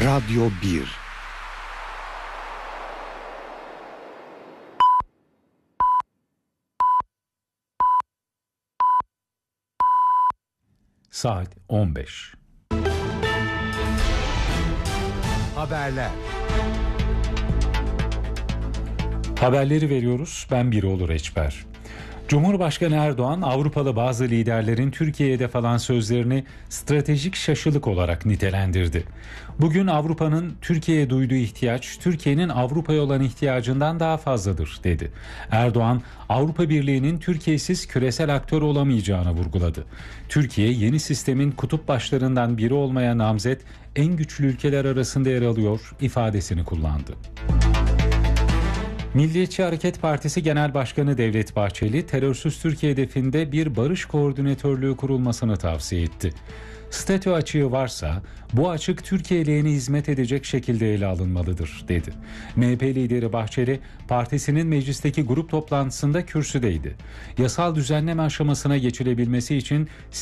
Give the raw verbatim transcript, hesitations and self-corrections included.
Radyo bir. Saat on beş. Haberler. Haberleri veriyoruz. Ben Biroğlu Reçber. Cumhurbaşkanı Erdoğan, Avrupalı bazı liderlerin Türkiye'ye de falan sözlerini stratejik şaşılık olarak nitelendirdi. Bugün Avrupa'nın Türkiye'ye duyduğu ihtiyaç, Türkiye'nin Avrupa'ya olan ihtiyacından daha fazladır, dedi. Erdoğan, Avrupa Birliği'nin Türkiye'siz küresel aktör olamayacağını vurguladı. Türkiye, yeni sistemin kutup başlarından biri olmaya namzet, en güçlü ülkeler arasında yer alıyor ifadesini kullandı. Milliyetçi Hareket Partisi Genel Başkanı Devlet Bahçeli, terörsüz Türkiye hedefinde bir barış koordinatörlüğü kurulmasını tavsiye etti. Statü açığı varsa bu açık Türkiye lehine hizmet edecek şekilde ele alınmalıdır, dedi. M H P lideri Bahçeli, partisinin meclisteki grup toplantısında kürsüdeydi. Yasal düzenleme aşamasına geçilebilmesi için